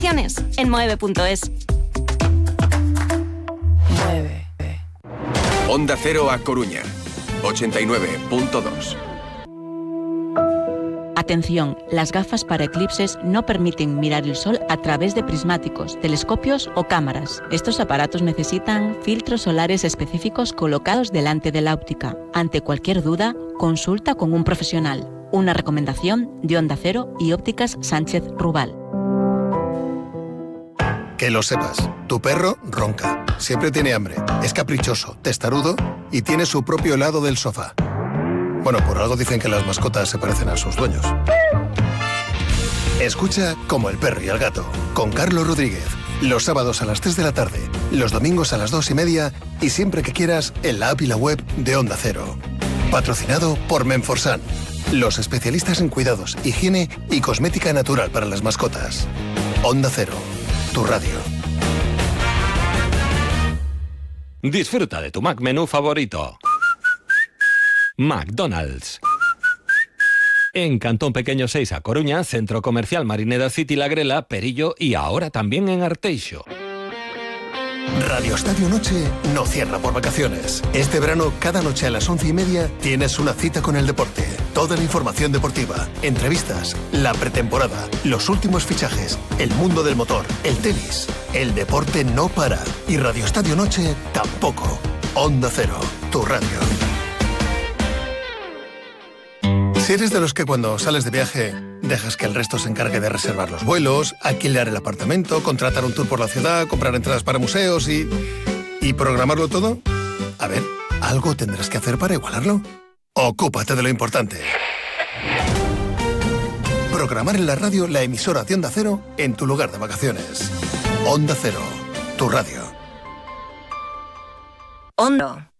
En moeve.es. Onda Cero A Coruña, 89.2. Atención, las gafas para eclipses no permiten mirar el sol a través de prismáticos, telescopios o cámaras. Estos aparatos necesitan filtros solares específicos colocados delante de la óptica. Ante cualquier duda, consulta con un profesional. Una recomendación de Onda Cero y Ópticas Sánchez Rubal. Que lo sepas, tu perro ronca, siempre tiene hambre, es caprichoso, testarudo y tiene su propio lado del sofá. Bueno, por algo dicen que las mascotas se parecen a sus dueños. Escucha Como el perro y el gato, con Carlos Rodríguez. Los sábados a las 3 de la tarde, los domingos a las 2:30 y siempre que quieras en la app y la web de Onda Cero. Patrocinado por Menforsan, los especialistas en cuidados, higiene y cosmética natural para las mascotas. Onda Cero, tu radio. Disfruta de tu Mac menú favorito. McDonald's. En Cantón Pequeño 6 a Coruña, Centro Comercial Marineda City La Grela, Perillo y ahora también en Arteixo. Radio Estadio Noche no cierra por vacaciones. Este verano, cada noche a las 11:30 tienes una cita con el deporte. Toda la información deportiva, entrevistas, la pretemporada, los últimos fichajes, el mundo del motor, el tenis. El deporte no para y Radio Estadio Noche tampoco. Onda Cero, tu radio. Si eres de los que cuando sales de viaje dejas que el resto se encargue de reservar los vuelos, alquilar el apartamento, contratar un tour por la ciudad, comprar entradas para museos y programarlo todo, a ver, algo tendrás que hacer para igualarlo. Ocúpate de lo importante. Programar en la radio la emisora de Onda Cero en tu lugar de vacaciones. Onda Cero, tu radio. Onda.